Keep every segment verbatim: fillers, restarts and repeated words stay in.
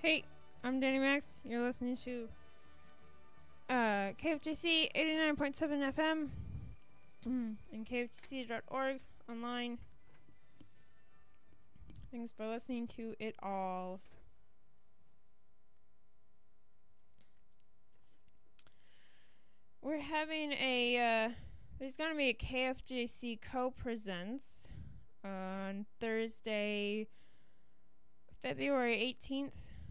Hey, I'm Danny Max. You're listening to uh, K F J C eighty-nine point seven F M and K F J C dot org online. Thanks for listening to it all. We're having a, uh, there's going to be a K F J C Co-Presents on Thursday, February eighteenth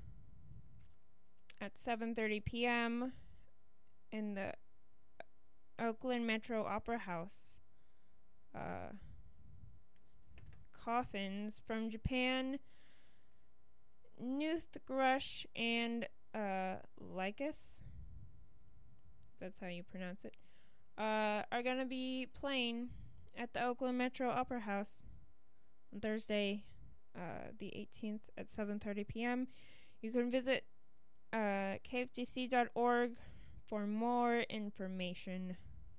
at seven thirty p.m. in the Oakland Metro Opera House. Uh, coffins from Japan, Nuthgrush and uh, Lycus, that's how you pronounce it, uh, are going to be playing at the Oakland Metro Opera House on Thursday, uh, the eighteenth at seven thirty p.m. You can visit uh, K F J C dot org for more information.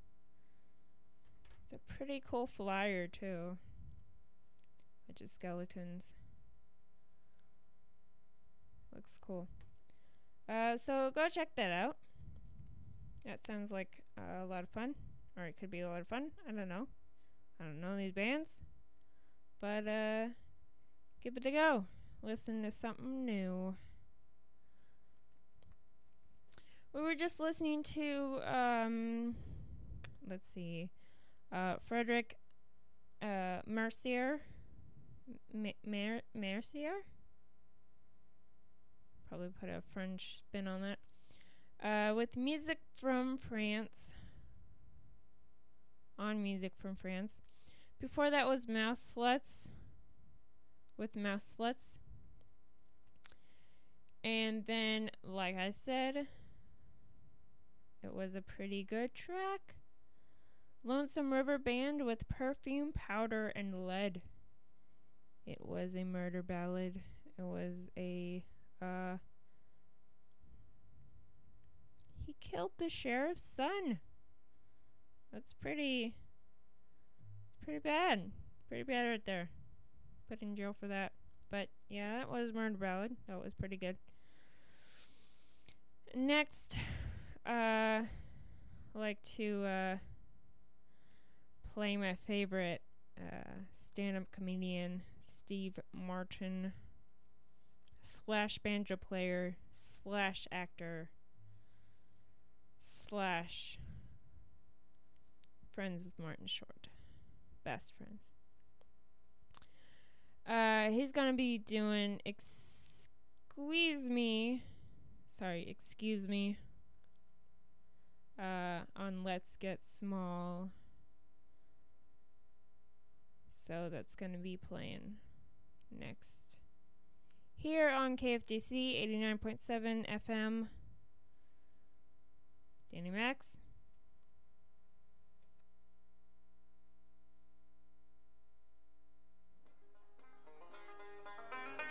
It's a pretty cool flyer too. Bunch of skeletons. Looks cool. Uh, so go check that out. That sounds like uh, a lot of fun. Or it could be a lot of fun. I don't know. I don't know these bands. But uh, give it a go. Listen to something new. We were just listening to, um, let's see, uh, Frederick uh, Mercier. M- Mer- Mercier? Probably put a French spin on that. Uh, with music from France. On music from France. Before that was Mouse Sluts. With Mouse Sluts. And then, like I said, it was a pretty good track. Lonesome River Band with Perfume, Powder, and Lead. It was a murder ballad. It was a, uh... he killed the sheriff's son. That's pretty... It's pretty bad. Pretty bad right there. Put in jail for that. But, yeah, that was murder ballad. That was pretty good. Next, uh... I like to, uh... play my favorite, uh... stand-up comedian, Steve Martin, slash banjo player, slash actor, slash friends with Martin Short. Best friends. Uh, he's gonna be doing Excuse Me, sorry, Excuse Me, uh, on Let's Get Small. So that's gonna be playing next here on K F J C eighty-nine point seven F M. Danny Max.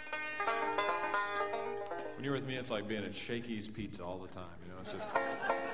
When you're with me, it's like being at Shakey's Pizza all the time. You know, it's just